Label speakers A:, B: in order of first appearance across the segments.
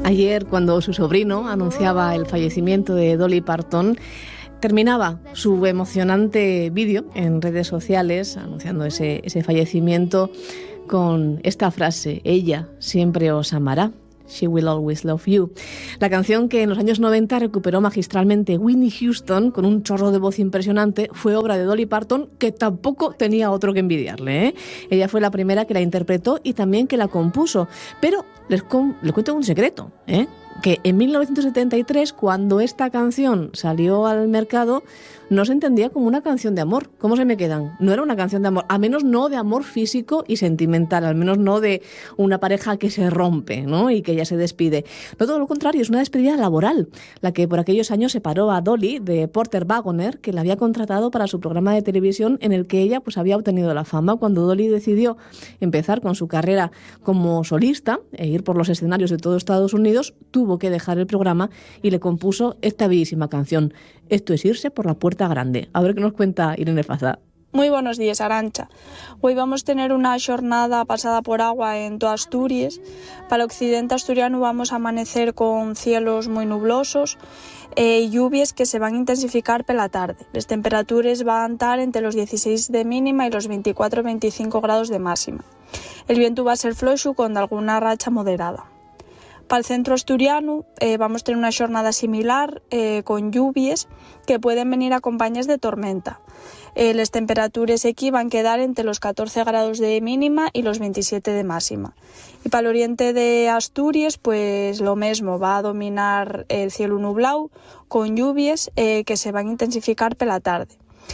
A: Ayer, cuando su sobrino anunciaba el fallecimiento de Dolly Parton, terminaba su emocionante vídeo en redes sociales anunciando ese fallecimiento con esta frase: ella siempre os amará. She will always love you. La canción, que en los años 90 recuperó magistralmente Whitney Houston con un chorro de voz impresionante, fue obra de Dolly Parton, que tampoco tenía otro que envidiarle, ¿eh? Ella fue la primera que la interpretó y también que la compuso. Pero les cuento un secreto, que en 1973, cuando esta canción salió al mercado, no se entendía como una canción de amor. ¿Cómo se me quedan? No era una canción de amor, al menos no de amor físico y sentimental, al menos no de una pareja que se rompe, ¿no? Y que ya se despide. No, todo lo contrario, es una despedida laboral, la que por aquellos años separó a Dolly de Porter Wagoner, que la había contratado para su programa de televisión en el que ella pues había obtenido la fama. Cuando Dolly decidió empezar con su carrera como solista e ir por los escenarios de todo Estados Unidos, tuvo que dejar el programa y le compuso esta bellísima canción. Esto es irse por la puerta grande. A ver qué nos cuenta Irene Faza.
B: Muy buenos días, Arantxa. Hoy vamos a tener una jornada pasada por agua en toda Asturias. Para el occidente asturiano vamos a amanecer con cielos muy nublosos y lluvias que se van a intensificar por la tarde. Las temperaturas van a estar entre los 16 de mínima y los 24-25 grados de máxima. El viento va a ser flojo con alguna racha moderada. Para el centro asturiano vamos a tener una jornada similar con lluvias que pueden venir acompañadas de tormenta. Las temperaturas aquí van a quedar entre los 14 grados de mínima y los 27 de máxima. Y para el oriente de Asturias, pues lo mismo, va a dominar el cielo nublado con lluvias que se van a intensificar por la tarde.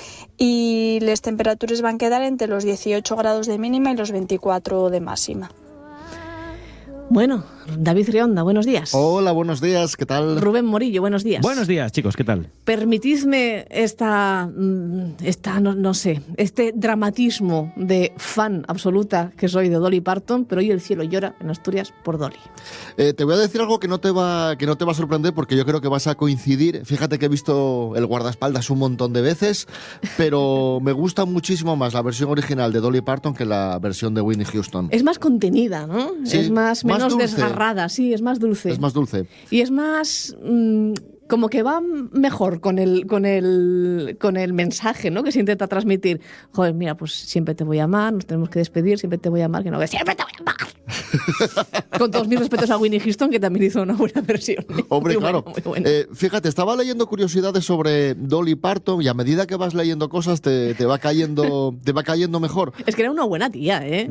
B: Y las temperaturas van a quedar entre los 18 grados de mínima y los 24 de máxima.
A: Bueno, David Rionda, buenos días.
C: Hola, buenos días, ¿qué tal?
A: Rubén Morillo, buenos días.
D: Buenos días, chicos, ¿qué tal?
A: Permitidme este dramatismo de fan absoluta que soy de Dolly Parton, pero hoy el cielo llora en Asturias por Dolly.
C: Te voy a decir algo que no te va a sorprender, porque yo creo que vas a coincidir. Fíjate que he visto el guardaespaldas un montón de veces, pero me gusta muchísimo más la versión original de Dolly Parton que la versión de Whitney Houston.
A: Es más contenida, ¿no?
C: Sí,
A: es menos
C: dulce.
A: desgarrada, sí, es más dulce.
C: Es más dulce.
A: Y es más como que va mejor con el mensaje, ¿no?, que se intenta transmitir. Joder, mira, pues siempre te voy a amar, nos tenemos que despedir, siempre te voy a amar, que no, que siempre te voy a amar. Con todos mis respetos a Whitney Houston, que también hizo una buena versión.
C: Hombre,
A: muy
C: claro.
A: Muy buena.
C: Fíjate, estaba leyendo curiosidades sobre Dolly Parton y a medida que vas leyendo cosas te va cayendo mejor.
A: Es que era una buena tía, ¿eh?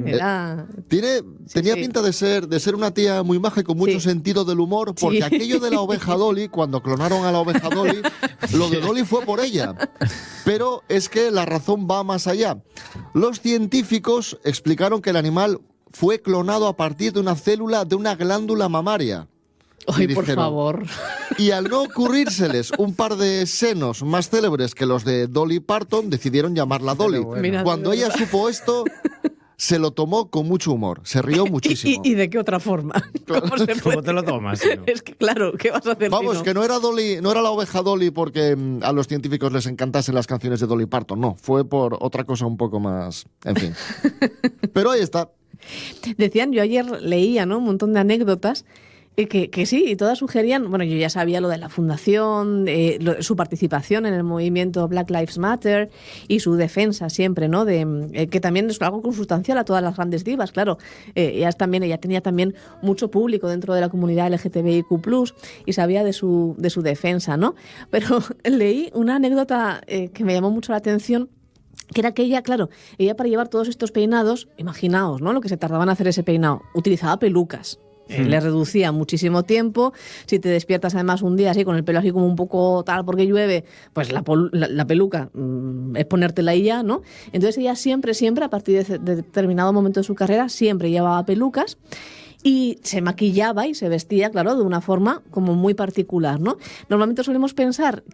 C: Tenía pinta de ser una tía muy maja y con mucho sentido del humor, porque aquello de la oveja Dolly, cuando clonaron a la oveja Dolly, lo de Dolly fue por ella. Pero es que la razón va más allá. Los científicos explicaron que el animal fue clonado a partir de una célula de una glándula mamaria.
A: Ay, por favor.
C: Y al no ocurrírseles un par de senos más célebres que los de Dolly Parton, decidieron llamarla Dolly.
A: Mira,
C: cuando ella supo esto, se lo tomó con mucho humor, se rió muchísimo.
A: ¿Y de qué otra forma?
C: Claro.
D: ¿Cómo te lo tomas? ¿No?
A: Es que claro, ¿qué vas a hacer?
C: Vamos,
A: si no?
C: que no era Dolly, no era la oveja Dolly porque a los científicos les encantasen las canciones de Dolly Parton, no, fue por otra cosa un poco más, en fin. Pero ahí está.
A: Decían, yo ayer leía, ¿no?, un montón de anécdotas que sí, y todas sugerían, bueno, yo ya sabía lo de la fundación, su participación en el movimiento Black Lives Matter y su defensa siempre, ¿no?, que también es algo consustancial a todas las grandes divas, claro. Ella tenía también mucho público dentro de la comunidad LGTBIQ+, y sabía de su defensa, ¿no? Pero leí una anécdota que me llamó mucho la atención, que era que ella para llevar todos estos peinados, imaginaos, ¿no?, lo que se tardaba en hacer ese peinado, utilizaba pelucas. Le reducía muchísimo tiempo. Si te despiertas además un día así con el pelo así como un poco tal porque llueve, pues la peluca es ponértela ahí ya, ¿no? Entonces ella siempre, a partir de determinado momento de su carrera, siempre llevaba pelucas y se maquillaba y se vestía, claro, de una forma como muy particular, ¿no? Normalmente solemos pensar que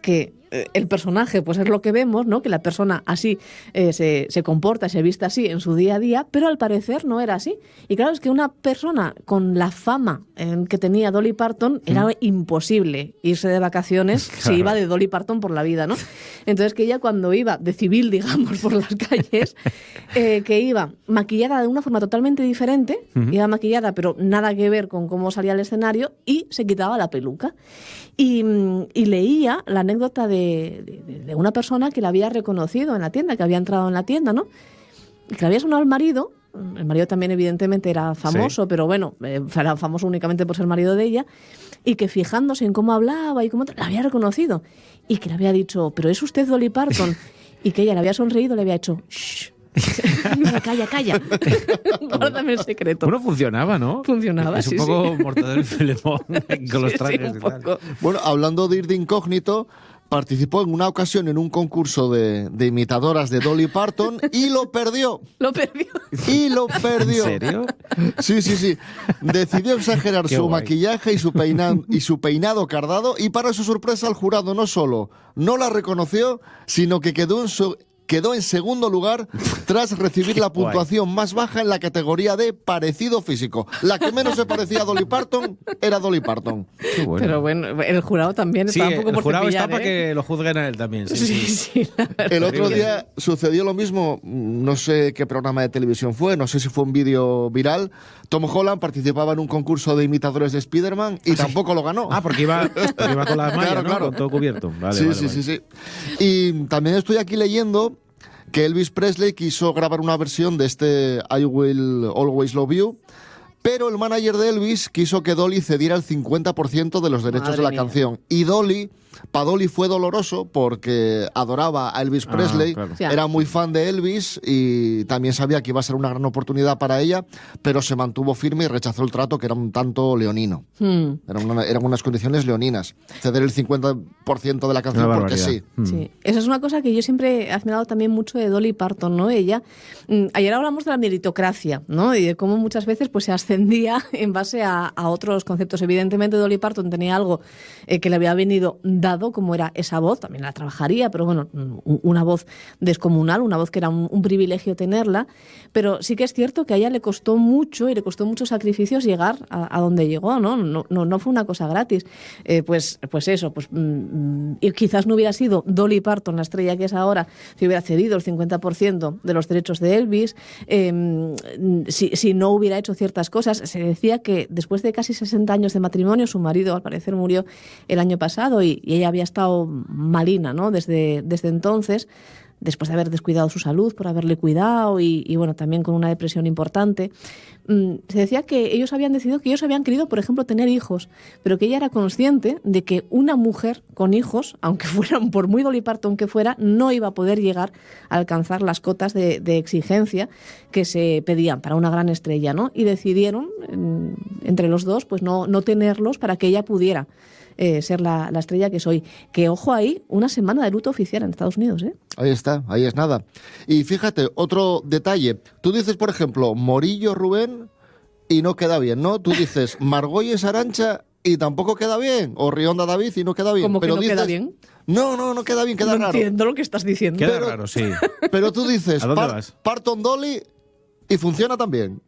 A: el personaje pues es lo que vemos, ¿no? Que la persona así se comporta, se viste así en su día a día, pero al parecer no era así. Y claro, es que una persona con la fama que tenía Dolly Parton era imposible irse de vacaciones si iba de Dolly Parton por la vida, ¿no? Entonces que ella cuando iba de civil, digamos, por las calles, que iba maquillada de una forma totalmente diferente, iba maquillada pero nada que ver con cómo salía al escenario, y se quitaba la peluca. Y leía la anécdota de una persona que la había reconocido en la tienda, que había entrado en la tienda, ¿no? Y que le había sonado al marido. El marido también evidentemente era famoso, pero bueno, era famoso únicamente por ser marido de ella, y que fijándose en cómo hablaba y cómo la había reconocido, y que le había dicho, ¿pero es usted Dolly Parton? Y que ella le había sonreído, le había hecho, ¡shh! Calla. Guárdame el secreto.
D: Bueno, funcionaba, ¿no?
A: Funcionaba,
D: es un poco Mortadelo y Filemón con los trajes
A: un
D: y tal.
A: poco.
C: Bueno, hablando de ir de incógnito, participó en una ocasión en un concurso de imitadoras de Dolly Parton y lo perdió.
A: Lo perdió.
C: Y lo perdió.
D: ¿En serio?
C: Sí. Decidió exagerar
D: Qué
C: su
D: guay.
C: maquillaje y su peinado cardado, y para su sorpresa el jurado no solo no la reconoció, sino que quedó en segundo lugar tras recibir la
D: guay.
C: puntuación más baja en la categoría de parecido físico. La que menos se parecía a Dolly Parton era Dolly Parton.
D: Qué bueno.
A: Pero bueno, el jurado también
D: Sí,
A: está un poco
D: el
A: por
D: jurado
A: cepillar,
D: está para que lo juzguen a él también.
A: Sí, la verdad.
C: El otro día sucedió lo mismo, no sé qué programa de televisión fue, no sé si fue un vídeo viral. Tom Holland participaba en un concurso de imitadores de Spider-Man y tampoco lo ganó.
D: Ah, porque iba con la malla, ¿no? Con todo cubierto. Vale,
C: Sí,
D: vale,
C: sí.
D: vale.
C: Y también estoy aquí leyendo que Elvis Presley quiso grabar una versión de este I Will Always Love You, pero el manager de Elvis quiso que Dolly cediera el 50% de los derechos
A: Madre
C: de la
A: mía.
C: canción. Y para Dolly fue doloroso porque adoraba a Elvis Presley,
D: claro.
A: Ya.
C: era muy fan de Elvis y también sabía que iba a ser una gran oportunidad para ella, pero se mantuvo firme y rechazó el trato, que era un tanto leonino. Eran unas condiciones leoninas. Ceder el 50% de la canción
D: Una
C: porque
D: barbaridad.
C: sí.
A: Sí, esa es una cosa que yo siempre he admirado también mucho de Dolly Parton, ¿no? Ella, ayer hablamos de la meritocracia, ¿no? Y de cómo muchas veces pues se ascendía en base a otros conceptos. Evidentemente Dolly Parton tenía algo que le había venido dado, como era esa voz, también la trabajaría, pero bueno, una voz descomunal, una voz que era un privilegio tenerla, pero sí que es cierto que a ella le costó mucho y le costó muchos sacrificios llegar a donde llegó, ¿no? No fue una cosa gratis. Pues eso, y quizás no hubiera sido Dolly Parton la estrella que es ahora si hubiera cedido el 50% de los derechos de Elvis, si no hubiera hecho ciertas cosas. Se decía que después de casi 60 años de matrimonio, su marido al parecer murió el año pasado y ella había estado malina, ¿no? Desde entonces, después de haber descuidado su salud, por haberle cuidado y bueno, también con una depresión importante. Se decía que ellos habían decidido que ellos habían querido, por ejemplo, tener hijos, pero que ella era consciente de que una mujer con hijos, aunque fueran por muy Dolly Parton que fuera, no iba a poder llegar a alcanzar las cotas de exigencia que se pedían para una gran estrella, ¿no? Y decidieron, entre los dos, pues no tenerlos para que ella pudiera ser la estrella que soy. Que, ojo ahí, una semana de luto oficial en Estados Unidos, ¿eh?
C: Ahí está, ahí es nada. Y fíjate, otro detalle. Tú dices, por ejemplo, Morillo Rubén y no queda bien, ¿no? Tú dices Margolles Arancha y tampoco queda bien. O Rionda David y no queda bien.
A: ¿Cómo que
C: pero
A: no
C: dices,
A: queda bien?
C: No queda bien, queda
A: No
C: raro.
A: entiendo lo que estás diciendo.
D: Queda raro, sí.
C: Pero tú dices
D: ¿A dónde vas?
C: Parton Dolly y funciona también.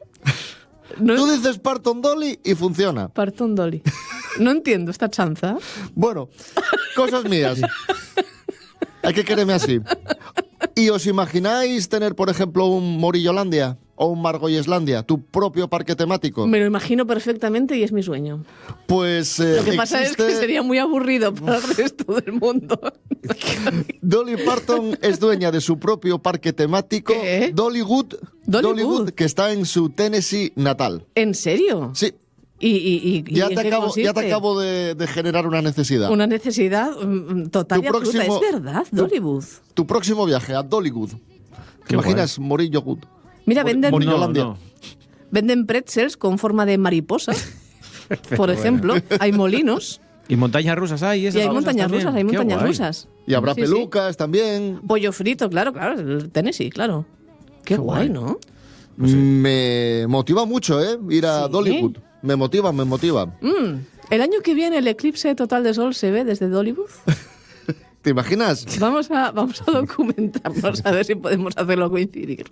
A: No
C: Tú
A: es
C: dices Parton Dolly y funciona.
A: Parton Dolly. No entiendo esta chanza.
C: Bueno, cosas mías. Hay que quererme así. ¿Y os imagináis tener, por ejemplo, un Morillolandia o un Margolleslandia, tu propio parque temático?
A: Me lo imagino perfectamente y es mi sueño.
C: Pues
A: Lo que pasa es que
C: existe-
A: sería muy aburrido para el resto del mundo.
C: Dolly Parton es dueña de su propio parque temático,
A: ¿Qué?
C: Dollywood,
A: Dollywood.
C: que está en su Tennessee natal.
A: ¿En serio?
C: Sí,
A: ¿Y
C: ya
A: en
C: te
A: qué
C: acabo
A: consiste?
C: de generar una necesidad.
A: Una necesidad total
C: Tu
A: y absoluta.
C: próximo-
A: Es verdad, Dollywood.
C: Tu próximo viaje a Dollywood. ¿Te
D: Qué
C: imaginas Morillowood?
A: Mira, venden,
C: Morillolandia.
D: No.
A: venden pretzels con forma de mariposa, por ejemplo. Hay molinos
D: ¿Y montañas rusas hay?
A: y hay montañas rusas, hay montañas rusas.
C: Y habrá
A: Sí, sí.
C: pelucas también.
A: Pollo frito, claro, el Tennessee, claro. Qué guay, ¿no?
C: Me motiva mucho, ir a
A: ¿Sí?
C: Dollywood. Me motiva, me motiva.
A: El año que viene el eclipse total de sol se ve desde Dollywood.
C: ¿Te imaginas?
A: Vamos a documentarnos a ver si podemos hacerlo coincidir.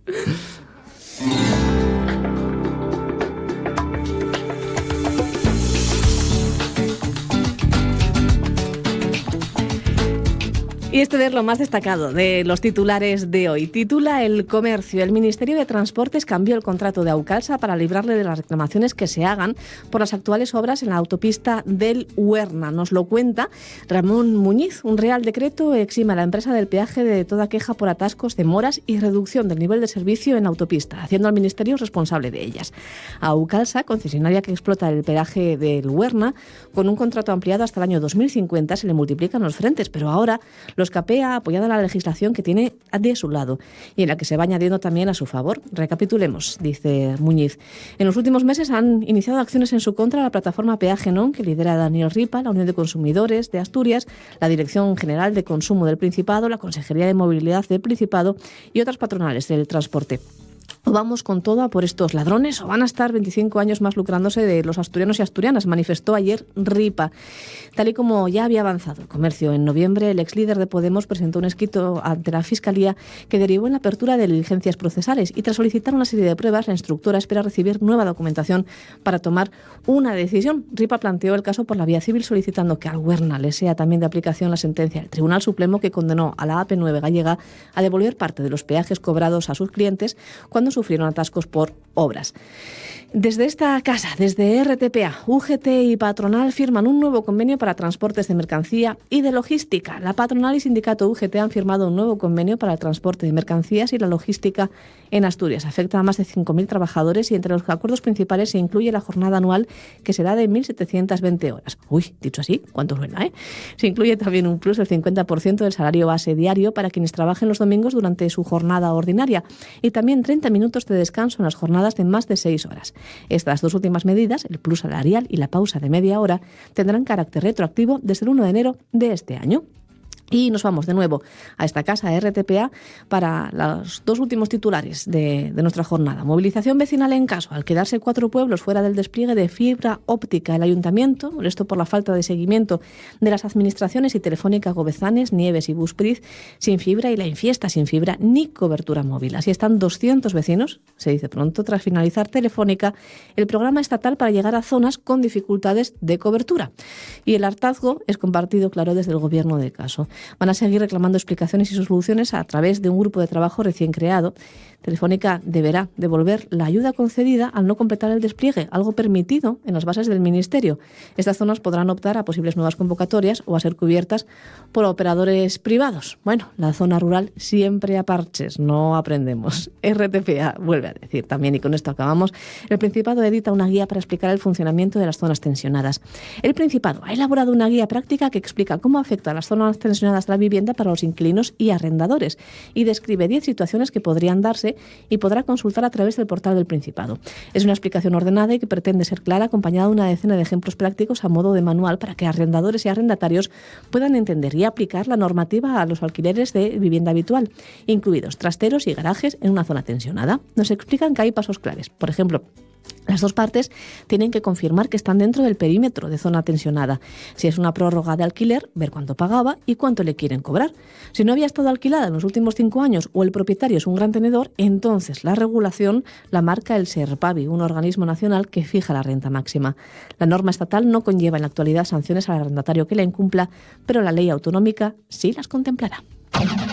A: Y este es lo más destacado de los titulares de hoy. Titula El Comercio. El Ministerio de Transportes cambió el contrato de Aucalsa para librarle de las reclamaciones que se hagan por las actuales obras en la autopista del Huerna. Nos lo cuenta Ramón Muñiz. Un real decreto exime a la empresa del peaje de toda queja por atascos, demoras y reducción del nivel de servicio en la autopista, haciendo al Ministerio responsable de ellas. A Aucalsa, concesionaria que explota el peaje del Huerna, con un contrato ampliado hasta el año 2050, se le multiplican los frentes, pero ahora los capea apoyada la legislación que tiene de su lado y en la que se va añadiendo también a su favor. Recapitulemos, dice Muñiz. En los últimos meses han iniciado acciones en su contra la plataforma Peaje Non, que lidera Daniel Ripa, la Unión de Consumidores de Asturias, la Dirección General de Consumo del Principado, la Consejería de Movilidad del Principado y otras patronales del transporte. ¿O vamos con todo a por estos ladrones o van a estar 25 años más lucrándose de los asturianos y asturianas? Manifestó ayer Ripa. Tal y como ya había avanzado el comercio en noviembre, el ex líder de Podemos presentó un escrito ante la Fiscalía que derivó en la apertura de diligencias procesales y tras solicitar una serie de pruebas, la instructora espera recibir nueva documentación para tomar una decisión. Ripa planteó el caso por la vía civil solicitando que al Huerna le sea también de aplicación la sentencia del Tribunal Supremo que condenó a la AP9 gallega a devolver parte de los peajes cobrados a sus clientes cuando sufrieron atascos por obras. Desde esta casa, desde RTPA, UGT y patronal firman un nuevo convenio para transportes de mercancía y de logística. La patronal y sindicato UGT han firmado un nuevo convenio para el transporte de mercancías y la logística en Asturias. Afecta a más de 5.000 trabajadores y entre los acuerdos principales se incluye la jornada anual que será de 1.720 horas. Uy, dicho así, ¿cuánto suena, eh? Se incluye también un plus del 50% del salario base diario para quienes trabajen los domingos durante su jornada ordinaria y también 30 minutos de descanso en las jornadas de más de 6 horas. Estas dos últimas medidas, el plus salarial y la pausa de media hora, tendrán carácter retroactivo desde el 1 de enero de este año. Y nos vamos de nuevo a esta casa RTPA para los dos últimos titulares de nuestra jornada. Movilización vecinal en Caso. Al quedarse 4 pueblos fuera del despliegue de fibra óptica, el ayuntamiento, molesto por la falta de seguimiento de las administraciones y Telefónica Gobezanes, Nieves y Buspriz, sin fibra y La Infiesta sin fibra ni cobertura móvil. Así están 200 vecinos, se dice pronto, tras finalizar Telefónica el programa estatal para llegar a zonas con dificultades de cobertura. Y el hartazgo es compartido, claro, desde el gobierno de Caso. Van a seguir reclamando explicaciones y soluciones a través de un grupo de trabajo recién creado. Telefónica deberá devolver la ayuda concedida al no completar el despliegue, algo permitido en las bases del Ministerio. Estas zonas podrán optar a posibles nuevas convocatorias o a ser cubiertas por operadores privados. Bueno, la zona rural siempre a parches, no aprendemos. RTPA vuelve a decir también, y con esto acabamos, el Principado edita una guía para explicar el funcionamiento de las zonas tensionadas. El Principado ha elaborado una guía práctica que explica cómo afecta a las zonas tensionadas la vivienda para los inquilinos y arrendadores y describe 10 situaciones que podrían darse y podrá consultar a través del portal del Principado. Es una explicación ordenada y que pretende ser clara, acompañada de una decena de ejemplos prácticos a modo de manual para que arrendadores y arrendatarios puedan entender y aplicar la normativa a los alquileres de vivienda habitual, incluidos trasteros y garajes en una zona tensionada. Nos explican que hay pasos claves. Por ejemplo, las dos partes tienen que confirmar que están dentro del perímetro de zona tensionada. Si es una prórroga de alquiler, ver cuánto pagaba y cuánto le quieren cobrar. Si no había estado alquilada en los últimos 5 años o el propietario es un gran tenedor, entonces la regulación la marca el SERPAVI, un organismo nacional que fija la renta máxima. La norma estatal no conlleva en la actualidad sanciones al arrendatario que la incumpla, pero la ley autonómica sí las contemplará.